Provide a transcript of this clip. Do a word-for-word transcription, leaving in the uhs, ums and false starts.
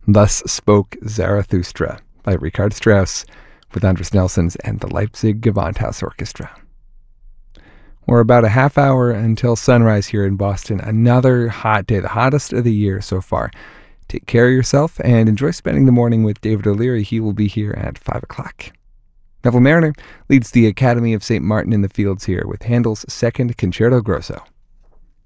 Thus Spoke Zarathustra by Richard Strauss with Andris Nelsons and the Leipzig Gewandhaus Orchestra. We're about a half hour until sunrise here in Boston. Another hot day, the hottest of the year so far. Take care of yourself and enjoy spending the morning with David O'Leary. He will be here at five o'clock. Neville Mariner leads the Academy of Saint Martin in the Fields here with Handel's Second Concerto Grosso.